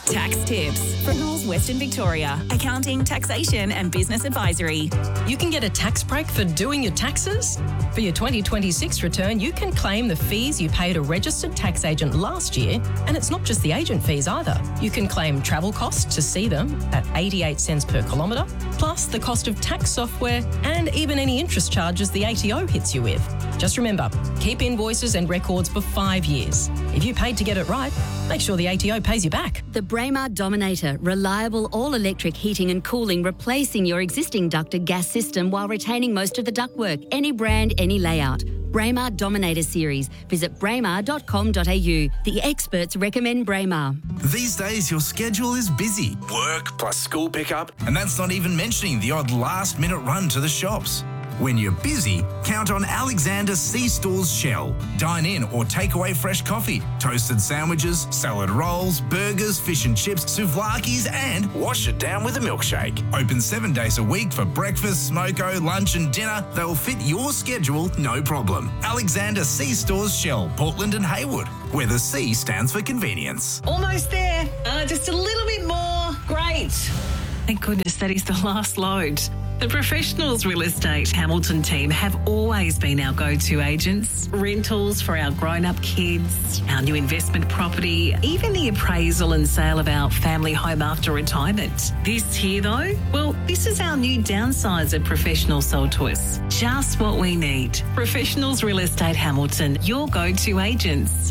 Tax tips from Knowles Western Victoria. Accounting, taxation and business advisory. You can get a tax break for doing your taxes. For your 2026 return, you can claim the fees you paid a registered tax agent last year, and it's not just the agent fees either. You can claim travel costs to see them at 88 cents per kilometre, plus the cost of tax software and even any interest charges the ATO hits you with. Just remember, keep invoices and records for 5 years. If you paid to get it right, make sure the ATO pays you back. The Braemar Dominator, reliable all-electric heating and cooling, replacing your existing ducted gas system while retaining most of the ductwork. Any brand, any layout. Braemar Dominator Series. Visit braemar.com.au. The experts recommend Braemar. These days, your schedule is busy. Work plus school pickup, and that's not even mentioning the odd last-minute run to the shops. When you're busy, count on Alexander C-Stores Shell. Dine in or take away fresh coffee, toasted sandwiches, salad rolls, burgers, fish and chips, souvlaki's, and wash it down with a milkshake. Open 7 days a week for breakfast, smoko, lunch and dinner. They'll fit your schedule, no problem. Alexander C-Stores Shell, Portland and Haywood, where the C stands for convenience. Almost there. Just a little bit more. Great. Thank goodness that is the last load. The Professionals Real Estate Hamilton team have always been our go-to agents. Rentals for our grown-up kids, our new investment property, even the appraisal and sale of our family home after retirement. This here, though, well, this is our new downsizer professional sold to us. Just what we need. Professionals Real Estate Hamilton, your go-to agents.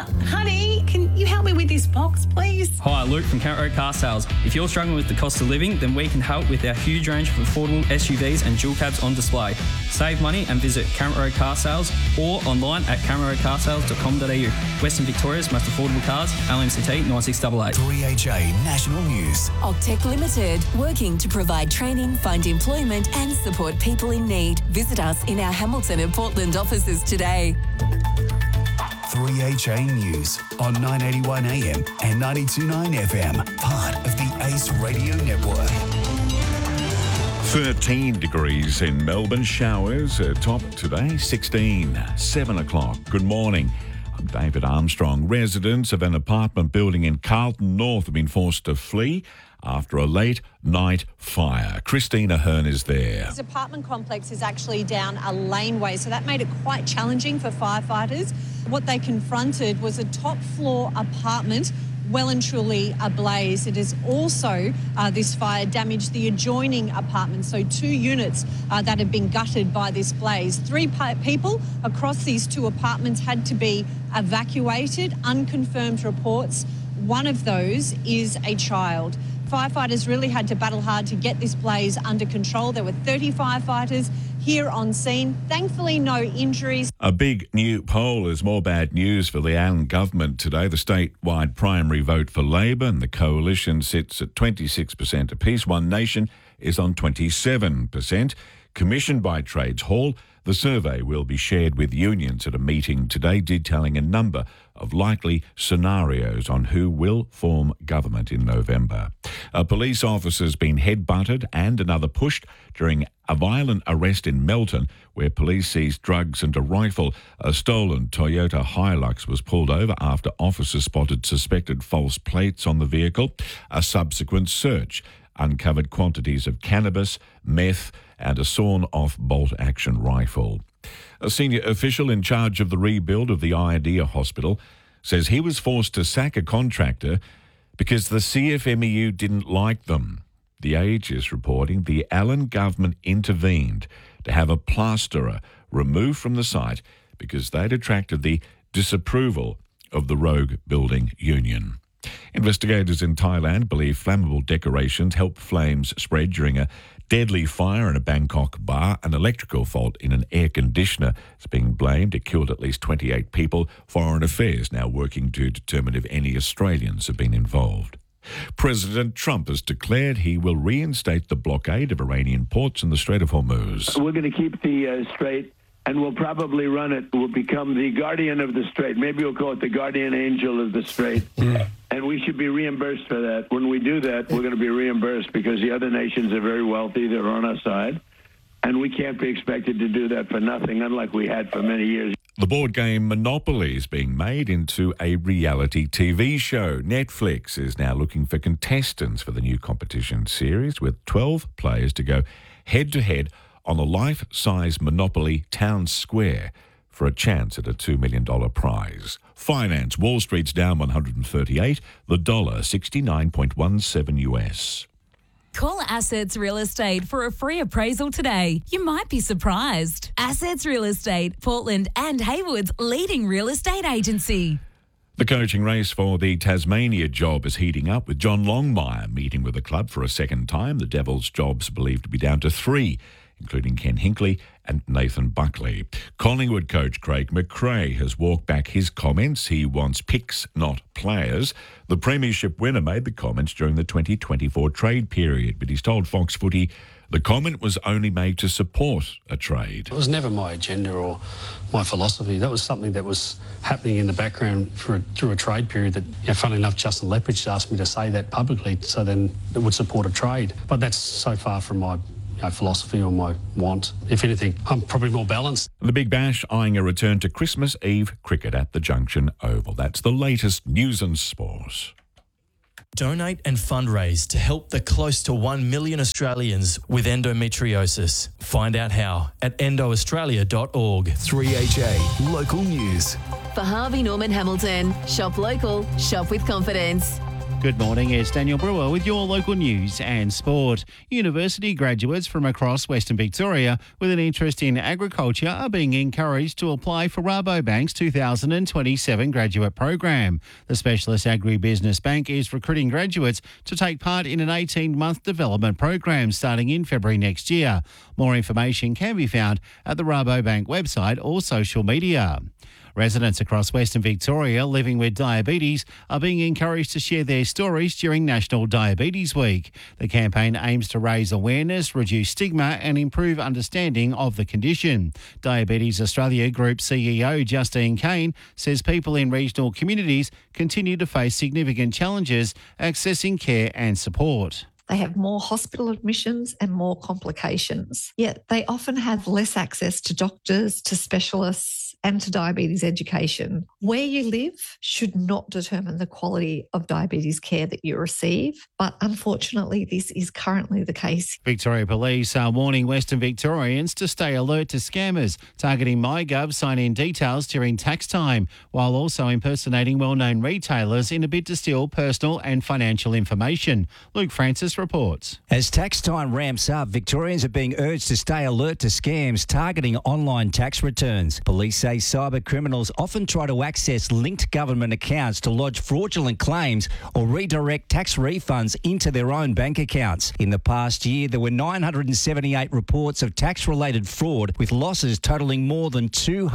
Honey, can you help me with this box, please? Hi, Luke from Carrot Road Car Sales. If you're struggling with the cost of living, then we can help with our huge range of affordable SUVs and dual cabs on display. Save money and visit Carrot Road Car Sales or online at carrotroadcarsales.com.au. Western Victoria's most affordable cars, LMCT 9688. 3HA National News. Octec Limited, working to provide training, find employment and support people in need. Visit us in our Hamilton and Portland offices today. 3HA News on 981 AM and 92.9 FM, part of the ACE Radio Network. 13 degrees in Melbourne, showers top today, 16, 7 o'clock. Good morning. I'm David Armstrong. Residents of an apartment building in Carlton North have been forced to flee after a late night fire. Christina Hearn is there. This apartment complex is actually down a laneway, so that made it quite challenging for firefighters. What they confronted was a top floor apartment well and truly ablaze. It is also, this fire damaged the adjoining apartment, so 2 units that have been gutted by this blaze. 3 people across these 2 apartments had to be evacuated. Unconfirmed reports. One of those is a child. Firefighters really had to battle hard to get this blaze under control. There were 30 firefighters here on scene. Thankfully, no injuries. A big new poll is more bad news for the Allen government today. The statewide primary vote for Labor and the coalition sits at 26% apiece. One Nation is on 27%. Commissioned by Trades Hall, the survey will be shared with unions at a meeting today, detailing a number of likely scenarios on who will form government in November. A police officer's been headbutted and another pushed during a violent arrest in Melton, where police seized drugs and a rifle. A stolen Toyota Hilux was pulled over after officers spotted suspected false plates on the vehicle. A subsequent search uncovered quantities of cannabis, meth, and a sawn-off bolt-action rifle. A senior official in charge of the rebuild of the Iodea Hospital says he was forced to sack a contractor because the CFMEU didn't like them. The Age is reporting the Allen government intervened to have a plasterer removed from the site because they'd attracted the disapproval of the rogue building union. Investigators in Thailand believe flammable decorations helped flames spread during a deadly fire in a Bangkok bar. An electrical fault in an air conditioner is being blamed. It killed at least 28 people. Foreign Affairs now working to determine if any Australians have been involved. President Trump has declared he will reinstate the blockade of Iranian ports in the Strait of Hormuz. We're going to keep the strait, and we'll probably run it. We'll become the guardian of the strait. Maybe we'll call it the guardian angel of the strait. Yeah. And we should be reimbursed for that. When we do that, we're going to be reimbursed because the other nations are very wealthy. They're on our side. And we can't be expected to do that for nothing, unlike we had for many years. The board game Monopoly is being made into a reality TV show. Netflix is now looking for contestants for the new competition series, with 12 players to go head-to-head on a life-size Monopoly Town Square for a chance at a $2 million prize. Finance, Wall Street's down 138, the dollar 69.17 US. Call Assets Real Estate for a free appraisal today. You might be surprised. Assets Real Estate, Portland and Haywood's leading real estate agency. The coaching race for the Tasmania job is heating up, with John Longmire meeting with the club for a second time. The Devils' jobs believed to be down to 3, including Ken Hinkley and Nathan Buckley. Collingwood coach Craig McRae has walked back his comments. He wants picks, not players. The premiership winner made the comments during the 2024 trade period, but he's told Fox Footy the comment was only made to support a trade. It was never my agenda or my philosophy. That was something that was happening in the background through a trade period that, funnily enough, Justin Leppich asked me to say that publicly, so then it would support a trade. But that's so far from my philosophy or my want. If anything, I'm probably more balanced. The Big Bash eyeing a return to Christmas Eve cricket at the Junction Oval. That's the latest news and sport. Donate and fundraise to help the close to 1 million Australians with endometriosis. Find out how at endoaustralia.org. 3HA Local News. For Harvey Norman Hamilton, shop local, shop with confidence. Good morning, it's Daniel Brewer with your local news and sport. University graduates from across Western Victoria with an interest in agriculture are being encouraged to apply for Rabobank's 2027 graduate program. The Specialist Agribusiness Bank is recruiting graduates to take part in an 18-month development program starting in February next year. More information can be found at the Rabobank website or social media. Residents across Western Victoria living with diabetes are being encouraged to share their stories during National Diabetes Week. The campaign aims to raise awareness, reduce stigma and improve understanding of the condition. Diabetes Australia Group CEO Justine Kane says people in regional communities continue to face significant challenges accessing care and support. They have more hospital admissions and more complications, yet they often have less access to doctors, to specialists and to diabetes education. Where you live should not determine the quality of diabetes care that you receive, but unfortunately this is currently the case. Victoria Police are warning Western Victorians to stay alert to scammers targeting MyGov sign-in details during tax time, while also impersonating well-known retailers in a bid to steal personal and financial information. Luke Francis reports. As tax time ramps up, Victorians are being urged to stay alert to scams targeting online tax returns. Police say cyber criminals often try to access linked government accounts to lodge fraudulent claims or redirect tax refunds into their own bank accounts. In the past year, there were 978 reports of tax-related fraud, with losses totalling more than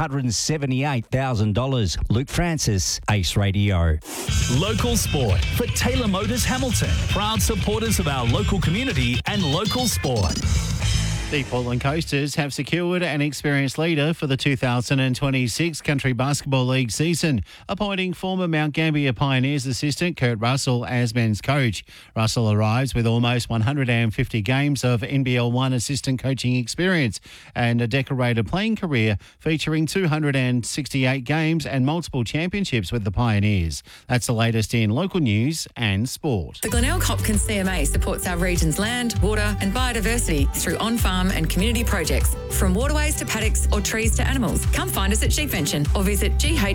$278,000. Luke Francis, Ace Radio. Local sport for Taylor Motors Hamilton. Proud supporters of our local community and local sport. The Portland Coasters have secured an experienced leader for the 2026 Country Basketball League season, appointing former Mount Gambier Pioneers assistant Kurt Russell as men's coach. Russell arrives with almost 150 games of NBL 1 assistant coaching experience and a decorated playing career featuring 268 games and multiple championships with the Pioneers. That's the latest in local news and sport. The Glenelg Hopkins CMA supports our region's land, water and biodiversity through on-farm and community projects, from waterways to paddocks or trees to animals. Come find us at Sheepvention or visit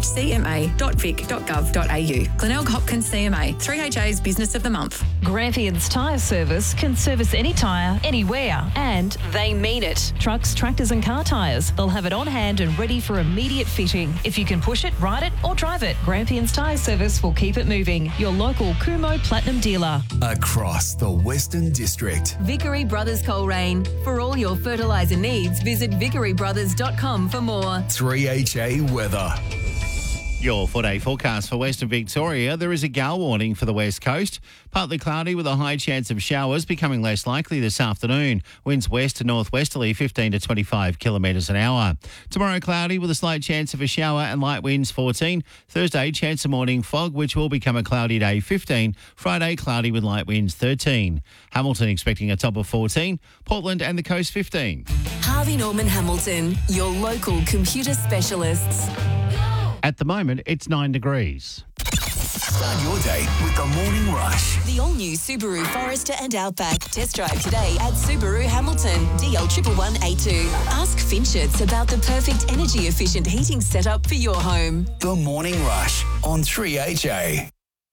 ghcma.vic.gov.au. Glenelg Hopkins CMA, 3HA's Business of the Month. Grampians Tyre Service can service any tyre, anywhere, and they mean it. Trucks, tractors and car tyres. They'll have it on hand and ready for immediate fitting. If you can push it, ride it or drive it, Grampians Tyre Service will keep it moving. Your local Kumo Platinum dealer. Across the Western District. Vickery Brothers Coleraine. For all your fertiliser needs, visit vickerybrothers.com for more. 3HA Weather. Your 4-day forecast for Western Victoria. There is a gale warning for the west coast. Partly cloudy with a high chance of showers, becoming less likely this afternoon. Winds west to northwesterly 15 to 25 kilometres an hour. Tomorrow cloudy with a slight chance of a shower and light winds 14. Thursday chance of morning fog, which will become a cloudy day 15. Friday cloudy with light winds 13. Hamilton expecting a top of 14. Portland and the coast 15. Harvey Norman Hamilton, your local computer specialists. At the moment, it's 9 degrees. Start your day with the Morning Rush. The all-new Subaru Forester and Outback. Test drive today at Subaru Hamilton, DL 111A2. Ask Finchets about the perfect energy-efficient heating setup for your home. The Morning Rush on 3HA.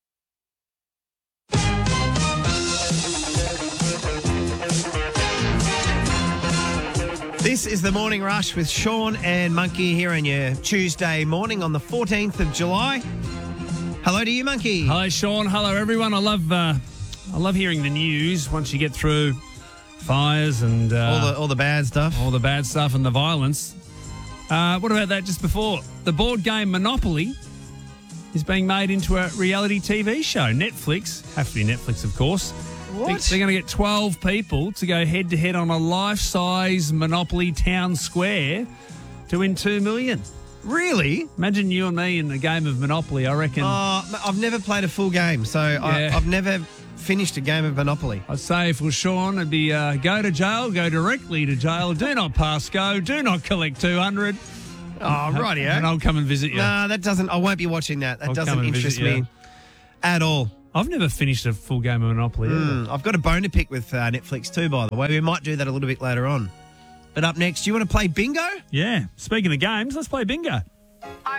This is the Morning Rush with Sean and Monkey here on your Tuesday morning on the 14th of July. Hello to you, Monkey. Hello, Sean. Hello, everyone. I love hearing the news once you get through fires and all the bad stuff, and the violence. What about that just before? The board game Monopoly is being made into a reality TV show. Netflix, have to be Netflix, of course. What? They're going to get 12 people to go head-to-head on a life-size Monopoly town square to win $2 million. Really? Imagine you and me in the game of Monopoly, I reckon. I've never played a full game, so I've never finished a game of Monopoly. I'd say for Sean, it'd be go to jail, go directly to jail, do not pass go, do not collect 200. Oh, rightio. And I'll come and visit you. No, that doesn't. I won't be watching that. That doesn't interest me at all. I've never finished a full game of Monopoly either. I've got a bone to pick with Netflix too, by the way. We might do that a little bit later on. But up next, do you want to play bingo? Yeah. Speaking of games, let's play bingo.